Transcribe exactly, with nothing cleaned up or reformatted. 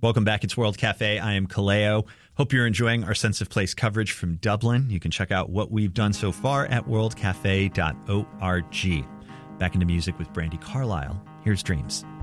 Welcome back. It's World Cafe. I am Kaleo. Hope you're enjoying our Sense of Place coverage from Dublin. You can check out what we've done so far at world cafe dot org. Back into music with Brandi Carlile. Here's Dreams.